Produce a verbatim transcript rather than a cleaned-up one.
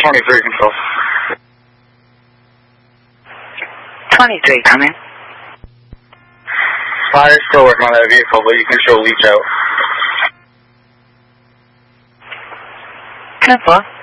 twenty-three control. twenty-three, come in. Fire's still working on that vehicle, but you can show leach out. ten four.